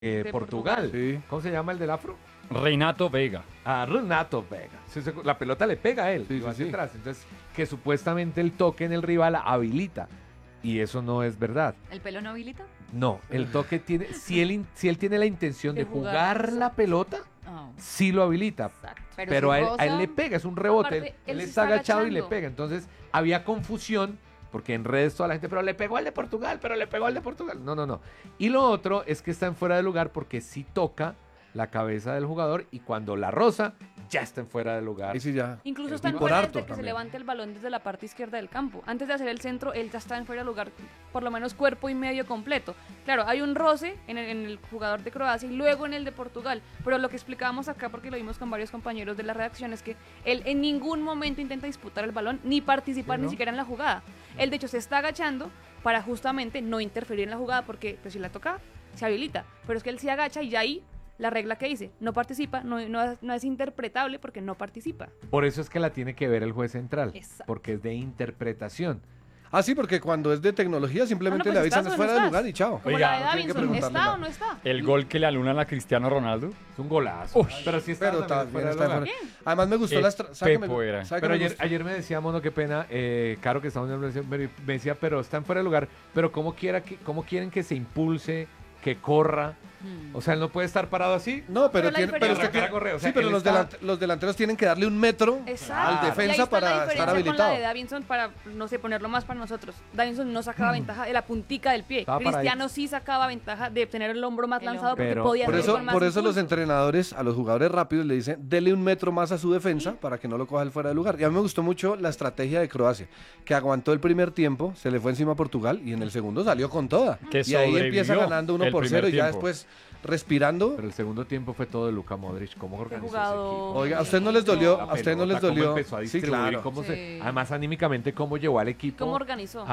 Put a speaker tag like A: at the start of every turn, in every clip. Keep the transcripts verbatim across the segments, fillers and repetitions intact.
A: eh,
B: De
A: Portugal.
C: Sí.
A: ¿Cómo se llama el del afro?
D: Reinato Veiga.
A: A Renato Vega. Sí, se- La pelota le pega a él
C: Sí,
A: y va
C: sí,
A: hacia
C: sí.
A: atrás. Entonces, que supuestamente el toque en el rival habilita. Y eso no es verdad.
B: ¿El pelo no habilita?
A: No, el toque tiene, si él, in- si él tiene la intención de,
B: De jugar,
A: jugar la
B: exacto.
A: pelota,
B: Oh,
A: sí lo habilita.
B: exacto.
A: Pero,
B: si
A: a, él, a él
B: roza,
A: le pega, es un rebote. Él,
B: Aparte,
A: él
B: él se
A: está
B: está
A: agachado y le
B: agachando.
A: pega. Entonces, había confusión, porque en redes toda la gente, pero le pegó al de Portugal, pero le pegó al de Portugal. No, no, no. Y lo otro es que está en fuera de lugar porque sí toca la cabeza del jugador y cuando la roza, ya está en fuera de lugar.
C: Ahí sí ya.
B: Incluso
A: Y
B: está en
C: por
B: fuera
C: harto
B: desde que se
C: también.
B: levante el balón desde la parte izquierda del campo. Antes de hacer el centro, él ya está en fuera de lugar, por lo menos cuerpo y medio completo. Claro, hay un roce en el, en el jugador de Croacia y luego en el de Portugal. Pero lo que explicábamos acá, porque lo vimos con varios compañeros de la redacción, es que él en ningún momento intenta disputar el balón ni participar
A: Sí, ¿no?
B: ni siquiera en la jugada. Él, de hecho, se está agachando para justamente no interferir en la jugada porque pues, si la toca, se habilita. Pero es que él se agacha y ya ahí la regla que dice, no participa, no, no, es- no es interpretable porque no participa.
A: Por eso es que la tiene que ver el juez central,
B: Exacto.
A: porque es de interpretación.
C: Ah, sí, porque cuando es de tecnología simplemente
B: Ah, no,
C: le
B: pues
C: avisan
B: estás
C: es
B: o no
C: fuera de
B: estás.
C: lugar y chao.
B: Como
D: Oiga,
B: la de
C: no tienen que
B: Davinson,
C: preguntarle
B: ¿está
C: nada.
B: o no está?
D: El gol que le alunan a Cristiano Ronaldo.
A: Es un golazo.
D: Uy,
A: pero sí está
C: Pero
A: también
C: también
A: fuera de
C: está
A: lugar.
C: fuera. Además me gustó
D: Qué
C: la estra- ¿sabe qué me-
D: pepo era.
C: sabe qué
A: Pero
C: me
A: ayer,
C: gustó?
A: ayer me decía, Mono, qué pena, eh, Caro que estamos en la me, me decía, pero está en fuera de lugar, pero ¿cómo, quiera que, ¿cómo quieren que se impulse, que corra?
B: Hmm.
A: O sea, él no puede estar parado así.
C: No, pero,
B: Pero la
C: tiene, pero
B: diferencia-
C: usted tiene-
A: Corre, o sea,
C: sí, pero
A: él
C: los,
A: está-
C: delant- los delanteros tienen que darle un metro
B: Exacto.
C: al
B: Y ahí
C: defensa
B: está la
C: para
B: diferencia
C: estar
B: con
C: habilitado.
B: la de Davinson para, no sé, ponerlo más para nosotros. Davinson no sacaba ventaja de la puntica del pie.
A: Estaba
B: Cristiano
A: paradito.
B: sí sacaba ventaja de tener el hombro más
E: El
B: lanzado
E: hombro.
B: porque
A: Pero-
B: podía
C: Por
B: hacer
C: eso,
B: con más
C: por eso los
B: impulso.
C: entrenadores a los jugadores rápidos le dicen, dele un metro más a su defensa para que no lo coja el fuera de lugar. Y a mí me gustó mucho la estrategia de Croacia, que aguantó el primer tiempo, se le fue encima a Portugal y en el segundo salió con toda.
D: Que
C: y ahí empieza
D: sobrevivió
C: ganando uno
D: el
C: por
D: primer
C: cero y ya
D: tiempo.
C: después respirando.
A: Pero el segundo tiempo fue todo de Luka Modric. ¿Cómo organizó ese
B: jugador.
A: equipo?
C: Oiga, ¿a usted no les dolió?
A: La
C: ¿A usted no
A: pelota,
C: les
A: cómo
C: dolió?
A: empezó a
C: Sí,
A: distribuir,
C: claro.
A: cómo se-
B: Sí.
A: además anímicamente cómo llevó al equipo
B: ¿Cómo organizó?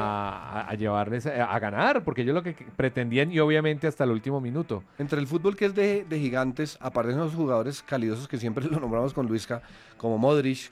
A: a, a- a llevarles a, a ganar, porque ellos lo que pretendían y obviamente hasta el último minuto.
C: Entre el fútbol que es de, de gigantes, aparecen los jugadores calidosos que siempre lo nombramos con Luisca, como Modric,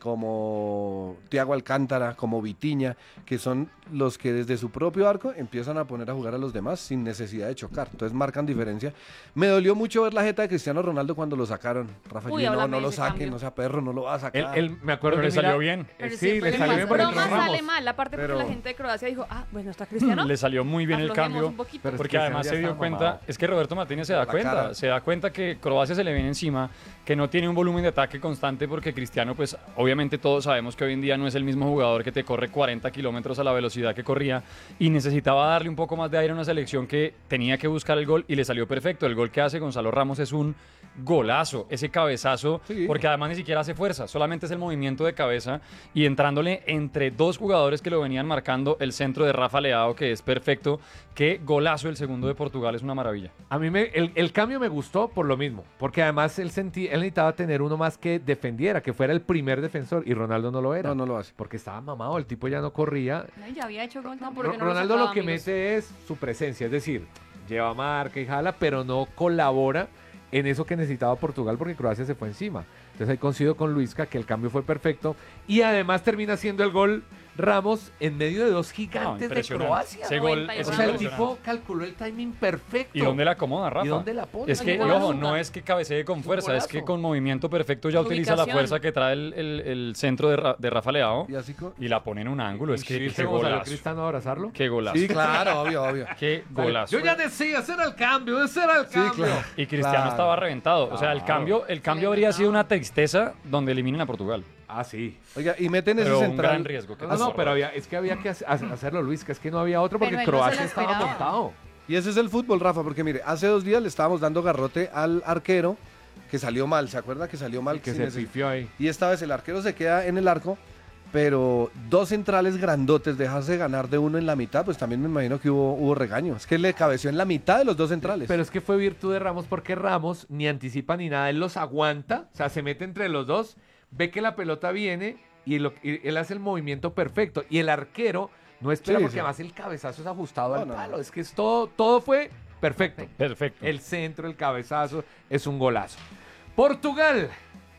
C: como Thiago Alcántara, como Vitiña, que son los que desde su propio arco empiezan a poner a jugar a los demás sin necesidad de chocar. Entonces marcan diferencia. Me dolió mucho ver la jeta de Cristiano Ronaldo cuando lo sacaron. Rafa,
B: Uy,
C: yo, no,
B: háblame
C: no
B: de
C: lo
B: ese
C: saquen,
B: cambio.
C: no sea perro, no lo va a sacar.
A: Él, él- me acuerdo
D: Pero
A: que
D: le salió
A: mira-
D: bien.
A: eh,
B: Pero
A: sí,
B: siempre
A: le
B: en
A: salió
B: las
A: bien porque
B: bromas
A: entró Ramos.
B: sale mal. La parte
C: Pero-
B: porque la gente de Croacia dijo, ah, pues no está Cristiano.
D: Le salió muy bien el
B: Aflojemos
D: cambio.
B: un poquito.
A: Pero es
D: Porque
A: que
D: además
A: ya
D: se dio
A: estaba
D: cuenta,
A: mamado.
D: es que Roberto Martínez se da
C: La
D: cuenta,
C: cara.
D: se da cuenta que Croacia se le viene encima, que no tiene un volumen de ataque constante porque Cristiano, pues obviamente todos sabemos que hoy en día no es el mismo jugador que te corre cuarenta kilómetros a la velocidad que corría y necesitaba darle un poco más de aire a una selección que tenía que buscar el gol y le salió perfecto. El gol que hace Gonzalo Ramos es un golazo, ese cabezazo,
C: Sí.
D: porque además ni siquiera hace fuerza, solamente es el movimiento de cabeza y entrándole entre dos jugadores que lo venían marcando el centro de Rafa Leao, que es perfecto. Qué golazo el segundo de Portugal, es una maravilla.
A: A mí me, el, el cambio me gustó por lo mismo, porque además él, sentí, él necesitaba tener uno más que defendiera, que fuera el primer defensor, y Ronaldo no lo era.
C: No, no lo hace.
A: Porque estaba mamado, el tipo ya no corría.
E: No, ya había hecho gol.
B: No,
E: también.
B: porque
A: Ro-
B: no lo
A: Ronaldo
B: sacaba,
A: lo que
B: amigos.
A: mete es su presencia, es decir, lleva marca y jala, pero no colabora en eso que necesitaba Portugal porque Croacia se fue encima. Entonces ahí coincido con Luisca que el cambio fue perfecto y además termina siendo el gol Ramos en medio de dos gigantes de
D: impresionante.
A: Croacia.
D: Ese gol
B: noventa y
D: es
A: O sea, el
D: impresionante.
A: tipo calculó el timing perfecto.
D: ¿Y dónde la acomoda, Rafa?
A: ¿Y dónde la pone?
D: Es que,
B: Un
D: y ojo,
B: golazo.
D: no es que cabecee con
A: un
D: fuerza, es
A: golazo.
D: que con movimiento perfecto ya
B: Su
D: utiliza la
B: ubicación.
D: fuerza que trae el, el- el centro de, Ra- de Rafa Leao
C: Y así co-
D: y la pone en un ángulo. Es que
A: ¿Sí,
D: qué
A: cómo salió
D: golazo.
A: Cristiano a abrazarlo?
D: Qué golazo.
C: Sí, claro, obvio, obvio.
D: Qué golazo.
A: Yo ya decía, ese era el cambio, ese era el
C: Sí,
A: cambio.
C: claro.
D: Y Cristiano
C: Claro.
D: estaba reventado. O sea, el
A: Claro.
D: cambio, el cambio
B: le
D: habría
B: notaba.
D: sido una tristeza donde eliminen a Portugal.
A: Ah, sí.
C: Oiga, y meten ese
D: Pero un
C: central.
D: gran riesgo. qué
A: No, no,
D: horror.
A: pero había, es que había que hace- hacerlo, Luis, que es que no había otro porque
E: Pero él no se
A: Croacia
E: lo
A: estaba
E: esperaba.
A: montado.
C: Y ese es el fútbol, Rafa, porque mire, hace dos días le estábamos dando garrote al arquero que salió mal, ¿se acuerda que salió mal?
A: Que
C: sin
A: se
C: ese-
A: pifió ahí.
C: Y esta vez el arquero se queda en el arco, pero dos centrales grandotes, dejarse ganar de uno en la mitad, pues también me imagino que hubo, hubo regaño. Es que le cabeció en la mitad de los dos centrales.
A: Pero es que fue virtud de Ramos porque Ramos ni anticipa ni nada, él los aguanta, o sea, se mete entre los dos, ve que la pelota viene y, lo- y él hace el movimiento perfecto. Y el arquero no espera
C: Sí,
A: porque
C: sí.
A: además el cabezazo es ajustado
C: No,
A: al
C: no,
A: palo,
C: no.
A: es que es todo, todo fue perfecto.
D: Perfecto.
A: El centro, el cabezazo, es un golazo. Portugal,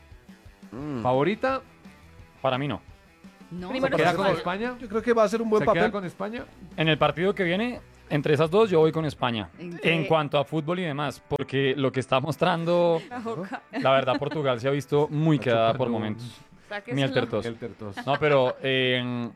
C: Mm.
A: favorita,
D: Para mí no.
E: No,
B: Primero
A: ¿se queda
B: que
A: con
B: España.
A: España?
C: Yo creo que va a ser un buen
A: ¿Se
C: papel.
A: queda con España?
D: En el partido que viene, Entre esas dos yo voy con España.
E: Entre-
D: En cuanto a fútbol y demás, porque lo que está mostrando,
B: La boca.
D: la verdad, Portugal se ha visto muy
A: Está
D: quedada por
A: chupando
D: momentos.
B: Sáqueselo.
D: Miel tertos.
A: El tertos.
D: No, pero eh,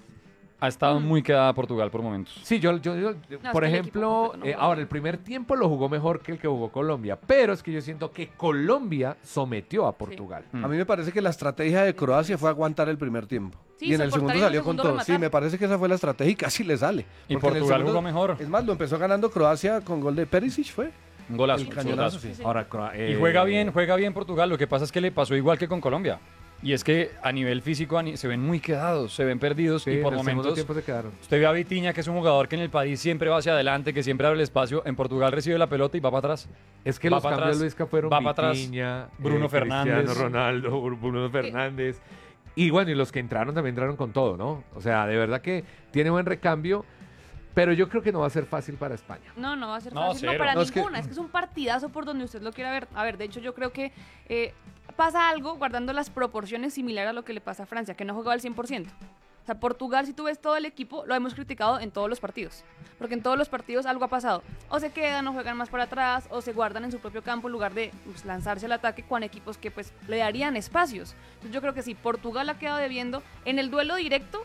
D: ha estado muy quedada Portugal por momentos.
A: Sí, yo, yo, yo, por
B: es que el equipo
A: ejemplo,
B: completo no
A: eh,
B: juega
A: ahora
B: bien.
A: el primer tiempo lo jugó mejor que el que jugó Colombia, pero es que yo siento que Colombia sometió a Portugal.
D: Mm.
C: A mí me parece que la estrategia de Croacia fue aguantar el primer tiempo.
B: Sí,
C: y en el
B: soportar
C: segundo
B: y en el
C: salió con
B: segundo
C: todo.
B: rematar.
C: Sí, me parece que esa fue la estrategia y casi le sale.
D: Y
C: Porque en el
D: Portugal
C: segundo-
D: jugó mejor.
C: Es más, lo empezó ganando Croacia con gol de Perisic, ¿fue?
D: Un golazo,
C: El
D: un
C: cañonazo,
D: zurdazo.
C: sí.
A: Ahora, Cro-
D: Y
A: eh,
D: juega bien, juega bien Portugal. Lo que pasa es que le pasó igual que con Colombia. Y es que a nivel físico a ni- se ven muy quedados, se ven perdidos
A: sí,
D: y por
A: en el segundo
D: momentos
A: tiempo se quedaron.
D: usted ve a Vitinha, que es un jugador que en el país siempre va hacia adelante, que siempre abre el espacio. En Portugal recibe la pelota y va para atrás.
A: Es que
D: Va
A: los
D: pa'
A: cambios
D: atrás,
A: de Luisca fueron
D: va pa' atrás,
A: Vitinha,
D: Bruno
A: eh,
D: Fernández.
A: Cristiano Ronaldo, Bruno Fernández. Y bueno, y los que entraron también entraron con todo, ¿no? O sea, de verdad que tiene buen recambio, pero yo creo que no va a ser fácil para España.
B: No, no va a ser
D: No,
B: fácil.
D: cero.
B: No, para
C: No, es que-
B: ninguna. Es que... es un partidazo por donde usted lo quiera ver. A ver, de hecho, yo creo que eh, pasa algo guardando las proporciones similar a lo que le pasa a Francia, que no jugaba al cien por ciento. O sea, Portugal, si tú ves todo el equipo, lo hemos criticado en todos los partidos. Porque en todos los partidos algo ha pasado. O se quedan, o juegan más para atrás, o se guardan en su propio campo en lugar de pues, lanzarse al ataque con equipos que pues le darían espacios. Entonces yo creo que sí, Portugal ha quedado debiendo. En el duelo directo,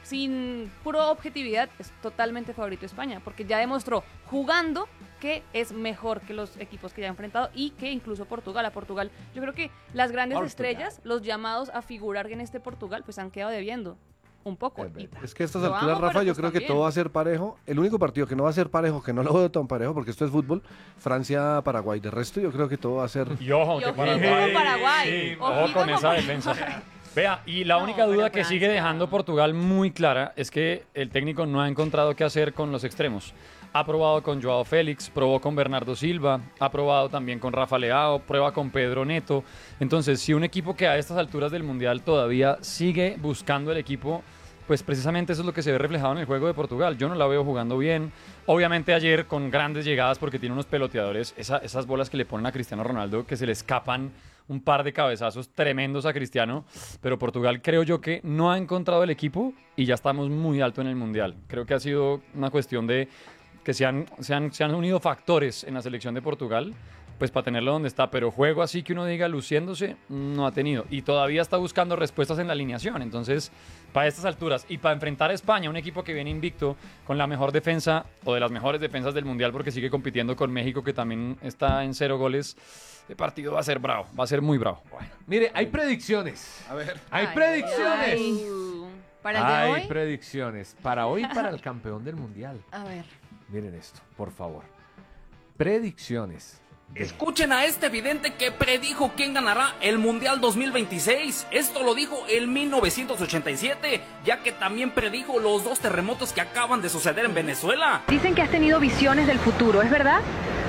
B: sin pura objetividad, es totalmente favorito España. Porque ya demostró jugando que es mejor que los equipos que ya ha enfrentado y que incluso Portugal. A Portugal, yo creo que las grandes
A: Portugal.
B: estrellas, los llamados a figurar en este Portugal, pues han quedado debiendo un poco.
A: Es
B: Y-
A: verdad.
C: Es que a estas
B: Lo
C: alturas,
B: amo,
C: Rafa,
B: pero
C: yo
B: pues
C: creo que
B: también.
C: todo va a ser parejo. El único partido que no va a ser parejo, que no lo veo tan parejo, porque esto es fútbol, Francia-Paraguay. De resto, yo creo que todo va a ser...
D: Y ojo,
B: Y
D: que
B: ojito
D: Paraguay.
B: con Paraguay.
D: Sí,
B: Ojito
D: ojo con
B: con
D: esa
B: Paraguay.
D: defensa. Vea, y la
B: No,
D: única duda
B: pero
D: que sigue
B: Francia.
D: dejando Portugal muy clara es que el técnico no ha encontrado qué hacer con los extremos. Ha probado con Joao Félix, probó con Bernardo Silva, ha probado también con Rafa Leao, prueba con Pedro Neto. Entonces, si un equipo que a estas alturas del Mundial todavía sigue buscando el equipo, pues precisamente eso es lo que se ve reflejado en el juego de Portugal. Yo no la veo jugando bien. Obviamente ayer con grandes llegadas porque tiene unos peloteadores, esa- esas bolas que le ponen a Cristiano Ronaldo, que se le escapan un par de cabezazos tremendos a Cristiano, pero Portugal creo yo que no ha encontrado el equipo y ya estamos muy alto en el Mundial. Creo que ha sido una cuestión de que se han, se han, se han unido factores en la selección de Portugal, pues para tenerlo donde está, pero juego así que uno diga luciéndose, no ha tenido. Y todavía está buscando respuestas en la alineación. Entonces, para estas alturas y para enfrentar a España, un equipo que viene invicto con la mejor defensa o de las mejores defensas del Mundial porque sigue compitiendo con México que también está en cero goles, el partido va a ser bravo, va a ser muy bravo. Bueno.
A: Mire, hay predicciones.
C: A ver.
A: Hay
E: Ay,
A: predicciones.
E: ay. Para el de
A: Hay
E: hoy.
A: predicciones. Para hoy y para el campeón del mundial.
E: A ver.
A: Miren esto, por favor. Predicciones.
F: Escuchen a este vidente que predijo quién ganará el Mundial dos mil veintiséis. Esto lo dijo en mil novecientos ochenta y siete, ya que también predijo los dos terremotos que acaban de suceder en Venezuela.
G: Dicen que has tenido visiones del futuro, ¿es verdad?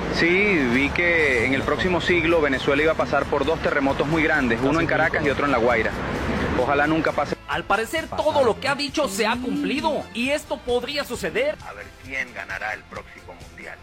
H: Sí, vi que en el próximo siglo Venezuela iba a pasar por dos terremotos muy grandes, uno en Caracas y otro en La Guaira. Ojalá nunca pase.
F: Al parecer todo lo que ha dicho se ha cumplido y esto podría suceder.
I: A ver quién ganará el próximo mundial.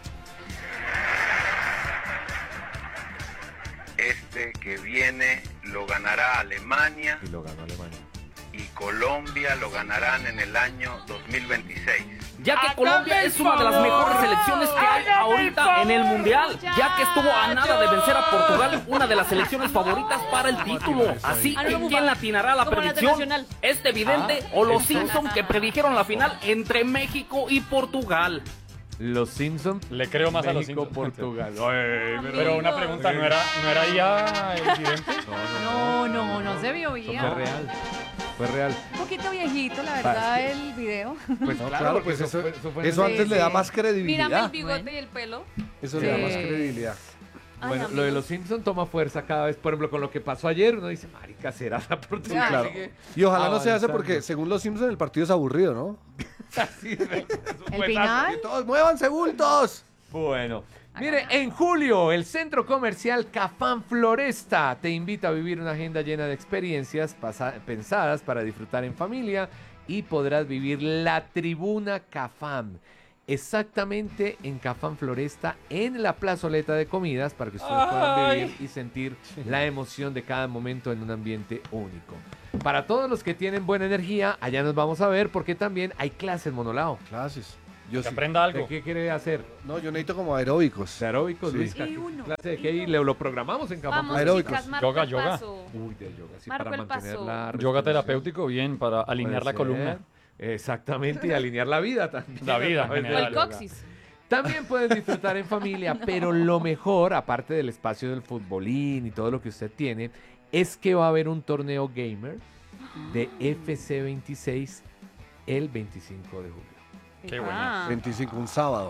I: Este que viene lo ganará Alemania
A: Y lo ganó Alemania.
I: y Colombia lo ganarán en el año dos mil veintiséis.
F: Ya que Colombia es una de las mejores selecciones que hay ahorita en el Mundial, ya que estuvo a nada de vencer a Portugal, una de las selecciones favoritas para el título. Así
B: Ah, no,
F: que
B: no,
F: ¿quién latinará la
B: como la
F: predicción?
B: internacional.
F: ¿Este vidente
A: Ah,
F: o los
A: eso.
F: Simpson que predijeron la final entre México y Portugal?
A: Los Simpsons.
D: Le creo más a los
A: México,
D: Simpsons.
A: Portugal. Ay, pero-
D: Pero una pregunta, ¿no era, no era ya el vidente?
E: No, no, no se vio
A: Eso
E: bien.
A: fue real. Fue real.
E: Un poquito viejito, la verdad, el video.
A: Pues
C: No,
A: claro,
C: claro,
A: porque
C: pues eso,
A: fue- eso fue en
C: eso
A: el-
C: antes
E: Sí,
C: le da
E: sí.
C: más
B: Mírame el
C: credibilidad.
B: bigote
E: Bueno.
B: y el pelo.
C: Eso le da
E: Sí.
C: más credibilidad.
B: Ay,
A: Bueno, lo de
B: amigos.
A: los Simpsons toma fuerza cada vez. Por ejemplo, con lo que pasó ayer, uno dice, marica, será la Portugal.
C: Claro.
A: sigue
C: Y ojalá no se hace
A: avanzando".
C: porque, según los Simpsons, el partido es aburrido, ¿no?
A: Así es, es un
E: El
A: juegazo.
E: final.
C: ¡Que todos muévanse bultos!
A: Bueno, mire, en julio el centro comercial Cafán Floresta te invita a vivir una agenda llena de experiencias pasa- pensadas para disfrutar en familia y podrás vivir la Tribuna Cafán. Exactamente en Cafán Floresta, en la plazoleta de comidas, para que ustedes puedan vivir y sentir la emoción de cada momento en un ambiente único. Para todos los que tienen buena energía, allá nos vamos a ver porque también hay clases monolao.
C: Clases. Yo
D: Que
C: sí.
D: aprenda algo.
A: ¿De qué quiere hacer?
C: No, yo necesito como aeróbicos.
A: ¿De aeróbicos,
C: Sí.
A: Luis?
E: Y
A: ¿Qué
E: uno.
A: clase de qué? Y le lo programamos en Cafán.
B: Vamos,
C: Aeróbicos.
B: chicas, marco
D: Yoga,
B: el
D: yoga.
B: paso.
A: Uy, de yoga, sí,
B: Marco
A: para
B: el
A: mantener
B: paso.
A: la
D: Yoga
A: respiración.
D: terapéutico, bien, para alinear
A: Puede
D: la columna.
A: ser. Exactamente, y alinear la vida también.
D: La vida,
A: a través de
D: en
B: O
A: la
B: el
D: general.
A: yoga.
B: coxis.
A: También puedes disfrutar en familia, pero lo mejor, aparte del espacio del futbolín y todo lo que usted tiene, es que va a haber un torneo gamer de F C veintiséis el veinticinco de julio.
D: Qué bueno.
B: Ah,
C: veinticinco, un sábado.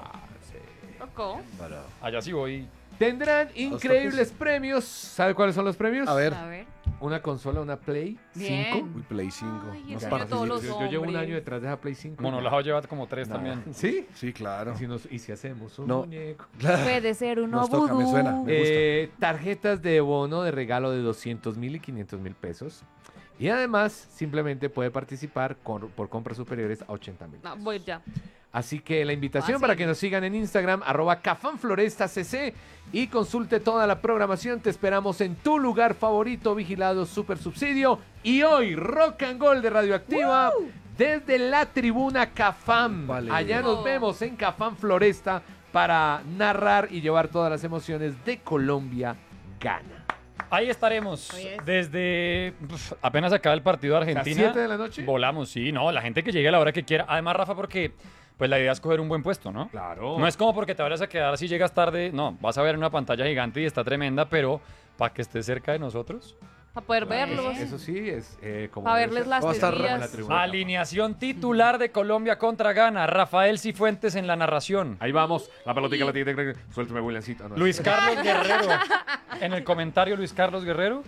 B: tocó.
C: Para-
D: Allá sí voy.
A: Tendrán increíbles premios. ¿Sabe cuáles son los premios?
C: A ver.
E: A ver.
A: Una consola, una Play
E: Bien.
A: cinco.
C: Uy, Play cinco.
B: Ay,
C: Nos
B: en serio,
C: participa-
B: todos los
A: Yo, yo llevo un
B: hombres.
A: año detrás de esa Play cinco.
D: Monolao lleva como tres
A: Nada.
D: también.
A: ¿Sí?
C: Sí, claro.
A: ¿Y si, nos- y si hacemos un
C: No.
A: muñeco?
B: Puede ser uno
C: Nos toca, me
B: vudú.
C: suena. Me gusta.
A: Eh, tarjetas de bono de regalo de doscientos mil y quinientos mil pesos. Y además, simplemente puede participar con- por compras superiores a ochenta mil.
B: No, voy ya.
A: Así que la invitación
E: Fácil.
A: para que nos sigan en Instagram, arroba cafanflorestascc, y consulte toda la programación. Te esperamos en tu lugar favorito, vigilado Super Subsidio. Y hoy, Rock and Gold de Radioactiva, desde la tribuna Cafam.
C: Vale.
A: Allá nos
B: Oh.
A: vemos en Cafam Floresta para narrar y llevar todas las emociones de Colombia Gana.
D: Ahí estaremos.
E: Hoy es.
D: Desde uf, apenas acaba el partido de
A: ¿A las
D: Argentina.
A: siete de la noche?
D: Volamos, sí, no, la gente que llegue a la hora que quiera. Además, Rafa, porque pues la idea es coger un buen puesto, ¿no?
A: Claro.
D: No es como porque te vayas a quedar si llegas tarde. No, vas a ver una pantalla gigante y está tremenda, pero para que estés cerca de nosotros.
B: Para poder
A: Claro,
B: verlos.
A: Eso sí, es eh, como...
B: Para
A: debe
B: verles
A: ser.
B: las
C: Va a estar
B: tetillas.
A: la tribuna.
D: Alineación titular de Colombia contra Ghana. Rafael Cifuentes en la narración.
A: Ahí vamos. La pelotica, la tica, tica, tica. Suéltame, Williamcito. No,
D: Luis
A: sí.
D: Carlos Guerrero. En el comentario, Luis Carlos Guerrero.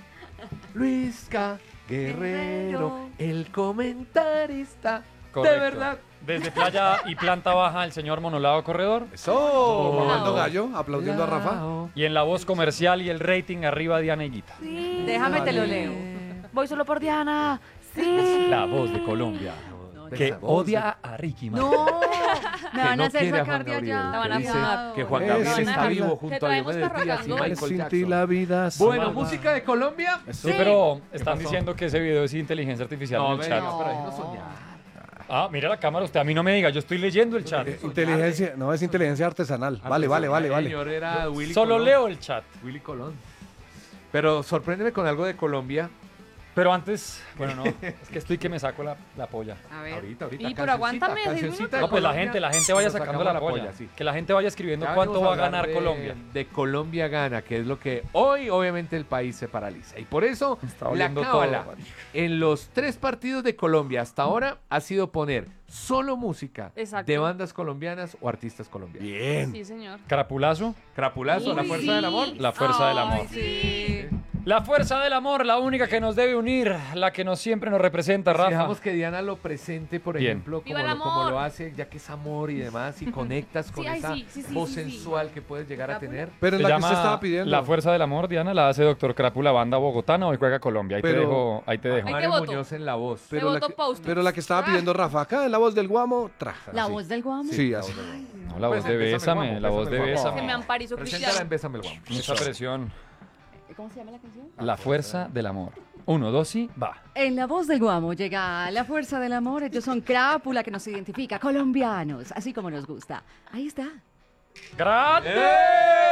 A: Luis K. Guerrero,
E: Guerrero.
A: el comentarista.
D: Correcto.
A: De verdad.
D: Desde Playa y Planta Baja, el señor Monolado Corredor.
C: Eso, mamando gallo, aplaudiendo a Rafa.
A: Lao.
D: Y en la voz comercial y el rating arriba, Diana Higuita.
B: Sí.
E: Déjame te lo leo.
B: Voy solo por Diana. Sí.
D: La voz de Colombia.
E: No,
D: Que
A: Esa voz
D: odia a Ricky Martin.
E: No, me
A: que
E: van
A: no
E: a hacer
A: quiere a
E: sacar
A: Juan
E: de allá.
A: Gabriel,
B: La van
A: que
B: a
A: dice
B: llamar.
A: que Juan
C: Eh,
A: Gabriel
C: sin
A: está
C: ti
A: vivo
C: la-
A: junto
B: Te
A: a
B: traemos
A: Diomedes Díaz y
B: Carragando.
A: Michael
C: Sin ti
A: Jackson.
C: la vida se
A: Bueno,
C: va.
A: música de Colombia.
C: Eso.
D: Sí, pero están
A: pasó?
D: diciendo que ese video es inteligencia artificial
A: No,
D: en el
A: venga,
D: chat.
A: pero ahí no soñar.
D: Ah, mira la cámara, usted a mí no me diga, yo estoy leyendo el chat.
C: Eh, Inteligencia, no es inteligencia artesanal. Vale, vale, vale,
A: El
C: vale.
A: señor era Willy
D: Solo
A: Colón.
D: leo el chat.
A: Willy Colón. Pero sorpréndeme con algo de Colombia.
D: Pero antes, bueno, no, es que estoy que me saco la, la polla.
E: A ver.
A: Ahorita, ahorita.
B: Y, pero
A: cancioncita,
B: aguántame, seis
A: cancioncita
B: minutos.
A: de
D: No, pues la
A: Colombia.
D: gente, la gente vaya
A: Nos
D: sacando
A: sacamos
D: la polla.
A: sí.
D: Que la gente vaya escribiendo
A: Ya
D: cuánto
A: venimos
D: va a
A: hablar
D: ganar
A: de-
D: Colombia.
A: De Colombia gana, que es lo que hoy obviamente el país se paraliza. Y por eso
D: Está
A: la
D: oliendo
A: cábala
D: todo.
A: en los tres partidos de Colombia hasta ahora ha sido poner solo música
B: Exacto.
A: de bandas colombianas o artistas colombianos.
C: Bien.
B: Sí, señor.
D: Carapulazo,
A: Crapulazo, la
E: Uy,
A: fuerza
E: sí.
A: del amor.
D: la fuerza del amor.
B: Ay, sí.
D: La fuerza del amor, la única que nos debe unir, la que nos siempre nos representa,
A: Si
D: Rafa.
A: dejamos que Diana lo presente, por
D: Bien.
A: ejemplo, como
B: ¡Viva el
A: lo, como
B: amor!
A: lo hace, ya que es amor y demás, y conectas con
B: Sí, ay,
A: esa
B: sí, sí, sí,
A: voz
B: sí, sí.
A: sensual que puedes llegar a tener.
C: Pero
D: Se
C: es la que
D: llama
C: usted estaba pidiendo.
D: La fuerza del amor, Diana, la hace Doctor Crápula, banda bogotana, hoy juega Colombia. Ahí te
C: Pero-
D: dejo, ahí te dejo.
B: Ay,
A: Mario
B: te voto.
A: Muñoz en la voz.
B: Te
C: Pero la,
B: voto
C: que,
B: post-its.
C: pero la que estaba pidiendo Rafa, acá en la voz del guamo, tra.
E: La
C: así.
E: voz del guamo.
C: Sí, así.
D: No, la voz de
A: Pues,
D: Bésame,
A: Guamo,
D: la voz de
A: Bésame, Guamo.
B: Que me
D: Bésame.
B: amparizo
A: Preséntala
B: Cristiano.
A: en Bésame el Guamo.
D: Mucha presión.
E: ¿Cómo se llama la canción?
D: La fuerza del amor. Uno, dos y va.
E: En la voz del guamo llega la fuerza del amor. Ellos son crápula que nos identifica, colombianos, así como nos gusta. Ahí está.
D: ¡Grande!